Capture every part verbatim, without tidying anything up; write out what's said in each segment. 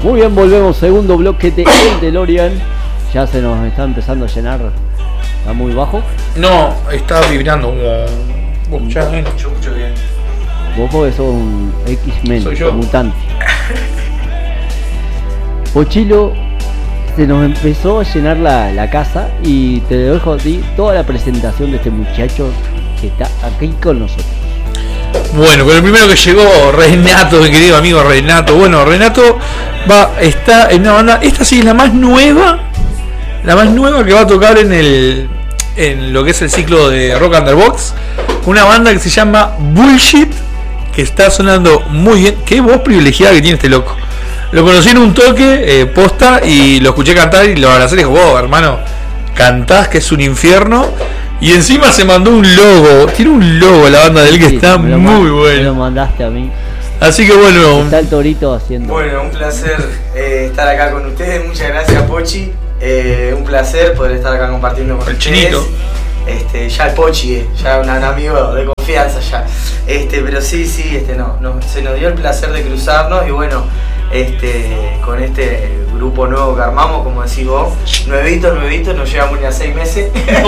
Muy bien, volvemos, segundo bloque de El DeLorean. Ya se nos está empezando a llenar. ¿Está muy bajo? No, está vibrando como... Uh, ya, bien. Yo escucho bien. Vos porque sos un X-Men, Soy yo. mutante. Pochilo, se nos empezó a llenar la, la casa y te dejo a ti toda la presentación de este muchacho que está aquí con nosotros. Bueno, con el primero que llegó, Renato, mi querido amigo Renato. Bueno, Renato va, está en una banda, esta sí es la más nueva, la más nueva que va a tocar en el en lo que es el ciclo de Rock Underbox. Una banda que se llama Bullshit, que está sonando muy bien. Qué voz privilegiada que tiene este loco. Lo conocí en un toque, eh, posta, y lo escuché cantar y lo abracé y dijo, wow, hermano, cantás que es un infierno. Y encima se mandó un logo, tiene un logo la banda de él que sí, está muy man, bueno. Me lo mandaste a mí. Así que bueno. Está el Torito haciendo. Bueno, un placer eh, estar acá con ustedes. Muchas gracias, Pochi. Eh, un placer poder estar acá compartiendo con el ustedes. Chinito. Este, ya el Pochi, eh, ya un, un amigo de confianza ya. Este, pero sí, sí, este no, no, se nos dio el placer de cruzarnos y bueno, este, con este grupo nuevo que armamos, como decís vos, nuevito, nuevito, no llevamos ni a seis meses.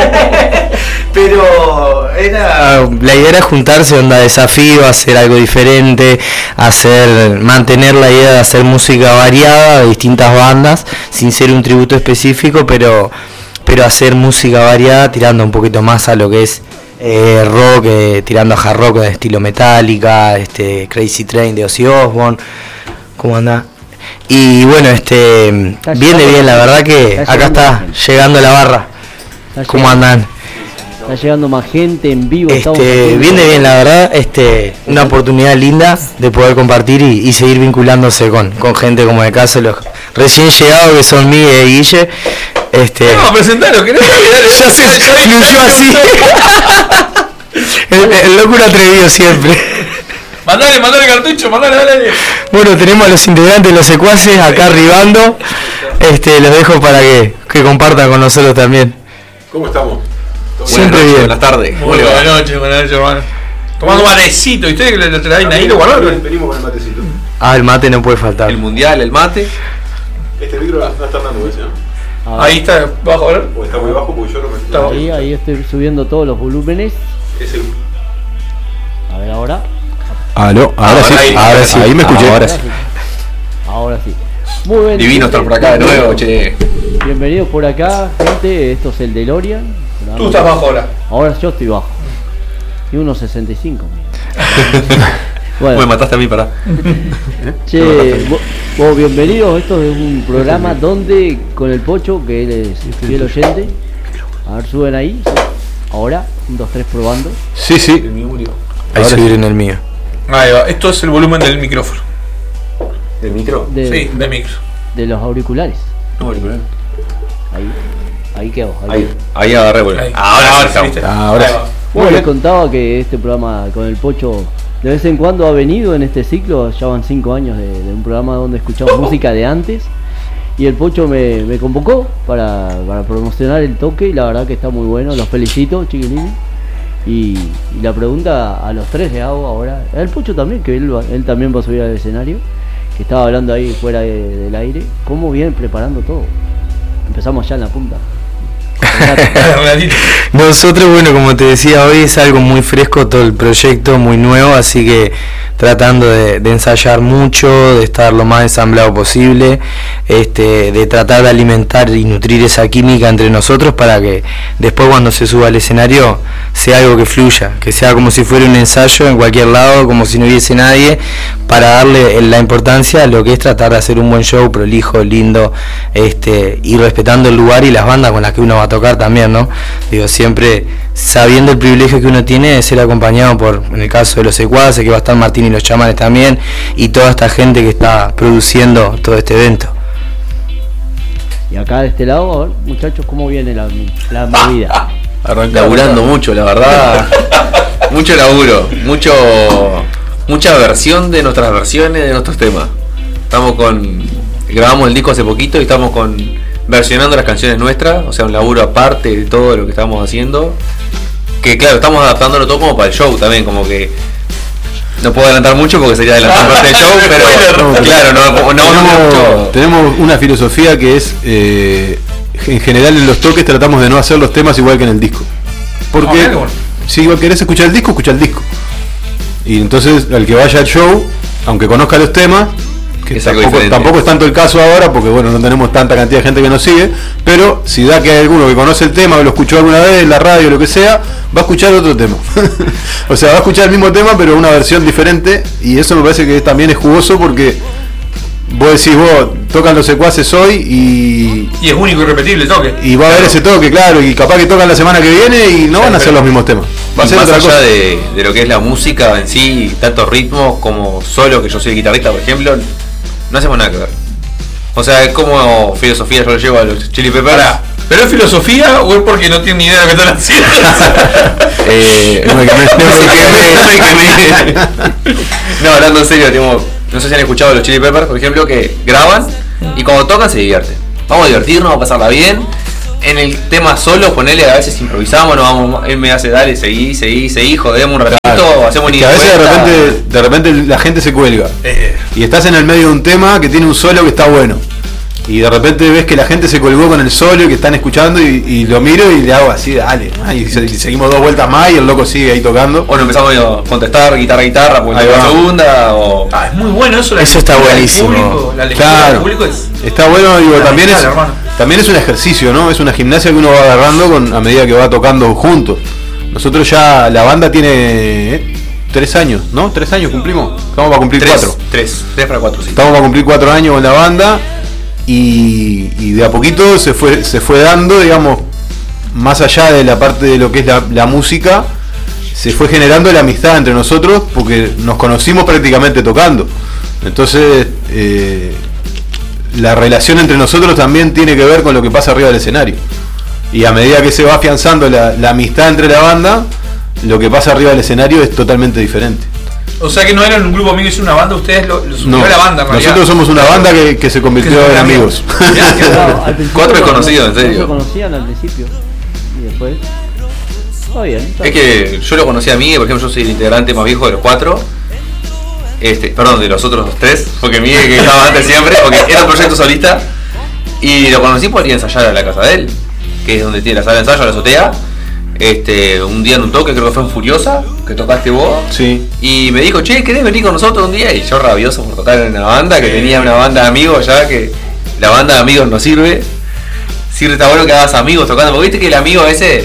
Pero era... La idea era juntarse, onda desafío, hacer algo diferente, hacer, mantener la idea de hacer música variada de distintas bandas, sin ser un tributo específico, pero, pero hacer música variada, tirando un poquito más a lo que es eh, rock, eh, tirando a hard rock de estilo Metallica, este, Crazy Train de Ozzy Osbourne. ¿Cómo anda? Y bueno, este viene bien, la verdad que acá está llegando la barra. ¿Cómo andan? Está llegando más gente en vivo. Este, viene bien, la verdad, este, una oportunidad linda de poder compartir y, y seguir vinculándose con, con gente como de caso los recién llegados que son Miguel y Guille. Este, no, presentalo, que no ya se fluyó así. el, el locura atrevido siempre. Mandale, mandale cartucho, mandale, dale. Bueno, tenemos a los integrantes de los secuaces acá arribando. Este, los dejo para que, que compartan con nosotros también. ¿Cómo estamos? Siempre buenas noches, bien. Buenas tardes. Muy buenas noches, buenas noches, hermano. Tomando matecito, ¿y ustedes que le traen ahí? ¿Lo guardaron? Venimos con el matecito. Ah, el mate no puede faltar. El mundial, el mate. Este micro no está dando ese, ¿no? Ahí está, bajo, a ver. O está muy bajo porque yo no me Está Ahí, ahí estoy subiendo todos los volúmenes. Ese. A ver ahora. Aló, ahora, ahora sí, ahí, ahora sí, ahí me escuché. Ahora sí. Ahora sí. Muy bien. Divino estar por acá de nuevo, che. Bienvenidos por acá, gente. Esto es el DeLorean. Tú estás bajo ahora. Ahora yo estoy bajo. Y uno sesenta y cinco. Bueno, me mataste a mí, pará. Che, vos, vos bienvenidos. Esto es un programa donde con el Pocho, que él es fiel oyente. A ver, suben ahí. Ahora, un, dos, tres, probando. Sí, sí. Ahí Ahora subir sí. en el mío. Ahí va, esto es el volumen del micrófono. ¿Del micro? De, Sí, del micro. de los auriculares. No, auricular. Ahí. Ahí quedó. Ahí. Ahí, ahí agarré, bueno. Ahí. Ahora sí Ahora estamos. ¿viste? Ahora Ahí sí. va. Bueno, les contaba que este programa con el Pocho de vez en cuando ha venido en este ciclo. Ya van cinco años de, de un programa donde escuchamos música de antes. Y el Pocho me, me convocó para, para promocionar el toque. Y la verdad que está muy bueno. Los felicito, chiquilines. Y, y la pregunta a los tres le hago ahora. El Pocho también, que él, va- él también va a subir al escenario. Que estaba hablando ahí fuera de- del aire. ¿Cómo vienen preparando todo? Empezamos ya en la punta. Nosotros, bueno, como te decía, hoy es algo muy fresco todo el proyecto, muy nuevo, así que tratando de, de ensayar mucho, de estar lo más ensamblado posible, este, de tratar de alimentar y nutrir esa química entre nosotros para que después cuando se suba al escenario sea algo que fluya, que sea como si fuera un ensayo en cualquier lado, como si no hubiese nadie, para darle la importancia a lo que es tratar de hacer un buen show, prolijo, lindo, este, y respetando el lugar y las bandas con las que uno va a tocar también, ¿no? Digo, siempre sabiendo el privilegio que uno tiene de ser acompañado por, en el caso de los secuaces, que va a estar Martín y los chamanes también, y toda esta gente que está produciendo todo este evento. Y acá de este lado, a ver, muchachos, ¿cómo viene la, la movida? Arranca laburando mucho, la verdad. Mucho laburo, mucho mucha versión de nuestras versiones de nuestros temas. Estamos con grabamos el disco hace poquito y estamos con versionando las canciones nuestras, o sea, un laburo aparte de todo lo que estamos haciendo. Que claro, estamos adaptándolo todo como para el show también, como que No puedo adelantar mucho porque sería adelantar parte del show, pero No, claro, no, no, no, tenemos, no, tenemos una filosofía que es, eh, en general en los toques tratamos de no hacer los temas igual que en el disco. Porque Ah, mirá qué bueno. si querés escuchar el disco, escucha el disco. Y entonces al que vaya al show, aunque conozca los temas, que Es algo tampoco, diferente. tampoco es tanto el caso ahora, porque bueno, no tenemos tanta cantidad de gente que nos sigue, pero si da que hay alguno que conoce el tema, que lo escuchó alguna vez en la radio, lo que sea, va a escuchar otro tema. O sea, va a escuchar el mismo tema, pero una versión diferente, y eso me parece que también es jugoso porque vos decís, vos tocan los secuaces hoy y, Y es único y repetible el toque. y va a haber ese toque, claro, y capaz que tocan la semana que viene y no van a ser los mismos temas. Va a y ser más otra allá cosa. de, de lo que es la música en sí, tanto ritmos como solo, que yo soy guitarrista, por ejemplo, no hacemos nada que ver. O sea, es como filosofía, yo lo llevo a los Chili Peppers. Pará, ¿pero es filosofía o es porque no tienen ni idea de lo que están haciendo? Eh, No me quemé, no me quemé. no me quemé. No, hablando en serio, tengo, no sé si han escuchado a los Chili Peppers, por ejemplo, que graban y cuando tocan se divierten. Vamos a divertirnos, vamos a pasarla bien. En el tema solo, ponele, a veces improvisamos, no vamos, él me hace, dale, seguí, seguí, seguí, jodemos un ratito, Claro. hacemos Es un que a veces de ida y vuelta. repente, de repente la gente se cuelga. Eh, Y estás en el medio de un tema que tiene un solo que está bueno. Y de repente ves que la gente se colgó con el solo y que están escuchando y, y lo miro y le hago así, dale. ah, Y, se- y seguimos dos vueltas más y el loco sigue ahí tocando. O nos empezamos a contestar guitarra, guitarra, porque Ahí toca va. la segunda, o... ah, es muy bueno eso. La Eso está lectura del buenísimo. público, la lectura Claro. del público es... Está bueno, digo, La también es, genial, hermano. también es un ejercicio, ¿no? Es una gimnasia que uno va agarrando con, a medida que va tocando juntos. Nosotros ya, la banda tiene eh, tres años, ¿no? Tres años cumplimos. Estamos para cumplir Tres, cuatro. tres, tres para cuatro, sí. Estamos para cumplir cuatro años con la banda y, y de a poquito se fue, se fue dando, digamos, más allá de la parte de lo que es la, la música, se fue generando la amistad entre nosotros porque nos conocimos prácticamente tocando. Entonces, eh, la relación entre nosotros también tiene que ver con lo que pasa arriba del escenario. Y a medida que se va afianzando la, la amistad entre la banda, lo que pasa arriba del escenario es totalmente diferente. O sea que no eran un grupo amigo, es una banda, ustedes lo, lo subió No, a la banda en realidad. nosotros somos una banda que, que se convirtió Que se en convirtió. amigos. Mirá, qué bueno. Al principio Cuatro no- desconocidos, en no serio. se conocían al principio. Y después. Está bien. Está Es bien. que yo lo conocí a mí, por ejemplo, yo soy el integrante más viejo de los cuatro. Este, perdón, de los otros tres, porque Miguel que estaba antes siempre, porque era un proyecto solista. Y lo conocí por ir a ensayar a la casa de él, que es donde tiene la sala de ensayo, la azotea. Este, un día en un toque, creo que fue en Furiosa, que tocaste vos. Sí. Y me dijo, che, ¿querés venir con nosotros un día? Y yo rabioso por tocar en una banda, que tenía una banda de amigos ya, que la banda de amigos no sirve. Sirve, está bueno que hagas amigos tocando, porque viste que el amigo ese...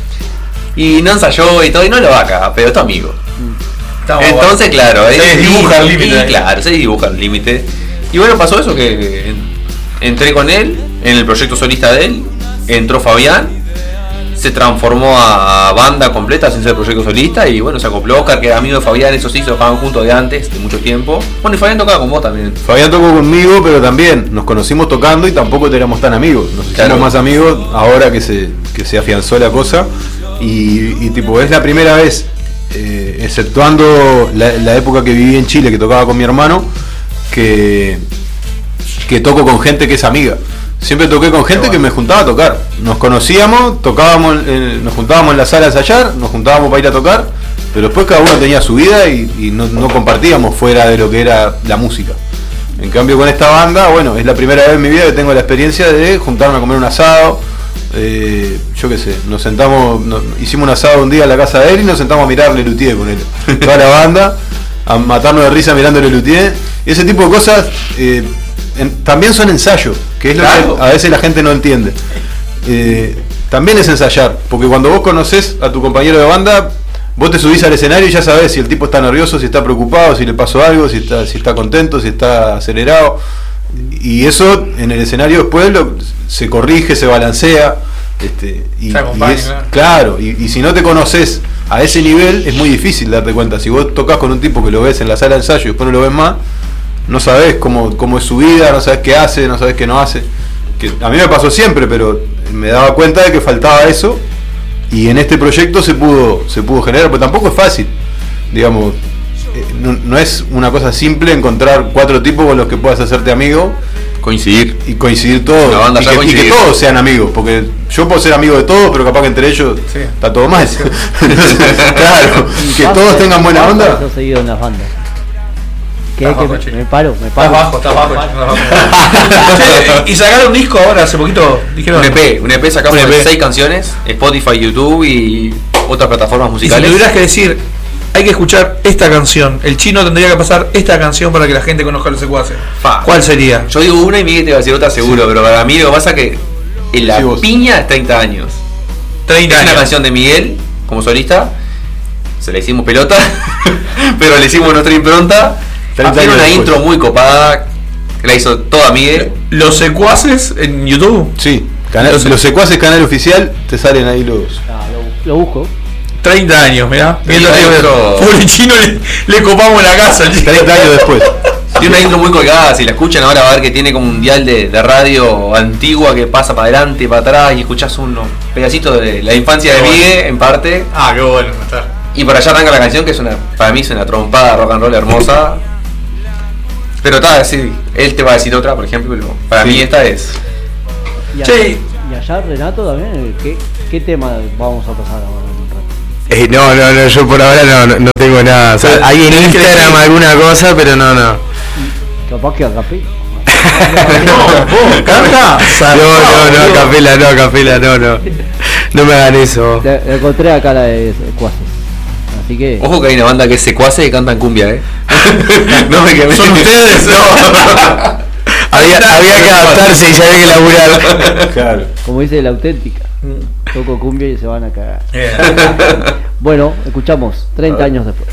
Y no ensayó y todo, y no lo va acá, pero es tu amigo. Estamos Entonces, claro, ahí se dibuja el y- límite. y ahí. Claro, se dibuja el límite. Y bueno, pasó eso que en- entré con él en el proyecto solista de él, entró Fabián, se transformó a banda completa sin ser proyecto solista y bueno, se acopló Oscar, que era amigo de Fabián, eso sí, se tocaban juntos de antes, de mucho tiempo. Bueno, y Fabián tocaba con vos también. Fabián tocó conmigo, pero también nos conocimos tocando y tampoco éramos tan amigos. Nos hicimos Claro. más amigos ahora que se, que se afianzó la cosa. Y, y tipo, es la primera vez, eh, exceptuando la, la época que viví en Chile, que tocaba con mi hermano, que, que toco con gente que es amiga. Siempre toqué con gente que me juntaba a tocar. Nos conocíamos, tocábamos, eh, nos juntábamos en la sala a ensayar, nos juntábamos para ir a tocar, pero después cada uno tenía su vida y, y no, no compartíamos fuera de lo que era la música. En cambio con esta banda, bueno, es la primera vez en mi vida que tengo la experiencia de juntarme a comer un asado. Eh, yo qué sé, nos sentamos, nos- hicimos un asado un día en la casa de él y nos sentamos a mirar Lelutier con él. Toda la banda, a matarnos de risa mirando Lelutier. Y ese tipo de cosas eh, en- también son ensayos, que es lo Claro. que a veces la gente no entiende. Eh, también es ensayar, porque cuando vos conocés a tu compañero de banda, vos te subís al escenario y ya sabés si el tipo está nervioso, si está preocupado, si le pasó algo, si está, si está contento, si está acelerado. Y eso en el escenario después lo- se corrige, se balancea. Este, y, Se acompaña, y es- claro. claro, y, y si no te conoces a ese nivel, es muy difícil darte cuenta. Si vos tocas con un tipo que lo ves en la sala de ensayo y después no lo ves más, no sabés cómo, cómo es su vida, no sabés qué hace, no sabés qué no hace. Que a mí me pasó siempre, pero me daba cuenta de que faltaba eso. Y en este proyecto se pudo, se pudo generar, pero tampoco es fácil. Digamos, eh, no, no es una cosa simple encontrar cuatro tipos con los que puedas hacerte amigo, Coincidir. y coincidir todos. La banda y, ya que, y coincidir. que todos sean amigos, porque yo puedo ser amigo de todos, pero capaz que entre ellos Sí. está todo mal. Claro, que Pasa- todos tengan buena pasa onda. eso seguido en las bandas. Que, Estás que bajo, me, chico. me paro, me Estás paro. bajo, estás bajo. estás bajo. Che, y sacaron un disco ahora hace poquito. Dijeron. Un E P, un E P sacamos Un E P. seis canciones, Spotify, YouTube y otras plataformas Y si musicales. tuvieras que decir, hay que escuchar esta canción, el chino tendría que pasar esta canción para que la gente conozca los secuaces. Fa. ¿Cuál sería? Yo digo una y Miguel te va a decir otra seguro, pero para mí lo que pasa es que en la Sí, vos. piña es treinta años. treinta Es una años. canción de Miguel como solista, se la hicimos pelota, pero le hicimos nuestra impronta. treinta Tiene años una después. intro muy copada, que la hizo toda Miguel. Los secuaces en YouTube. Sí, canal- Los- los secuaces canal oficial, te salen ahí los. Ah, lo, lo busco. treinta años, mirá. treinta Viendo años, que- pero- pobre chino le, le copamos la casa. chico. treinta años después. Tiene una intro muy colgada, si la escuchan ahora va a ver que tiene como un dial de, de radio antigua que pasa para adelante, para atrás y escuchás unos pedacitos de la infancia de Qué bueno. Miguel en parte. Ah, qué bueno, está. Y por allá arranca la canción que es una, para mí es una trompada rock and roll hermosa. Pero está, sí, él te va a decir otra, por ejemplo, pero para Sí. mí esta es. Y, Che. allá, y allá, Renato, también, ¿qué, qué tema vamos a pasar ahora en un rato? Eh, no, no, no, yo por ahora no, no, no tengo nada. O sea, Pero hay en tenés que Instagram elegir. alguna cosa, pero no, no. Capaz que a capela. ¿Canta? No, no, no, capela, no, capela, no, no. No me hagan eso. Le, le encontré acá la de Cuaces. Así que. Ojo que hay una banda que es Secuace y cantan cumbia, eh. No me quemé. ¿Son ustedes? No. Había, había que adaptarse y ya había que laburar. Claro. Como dice la auténtica. Toco cumbia y se van a cagar. Bien. Bueno, escuchamos treinta años después.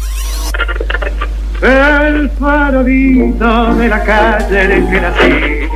El farolito de la calle en el que nací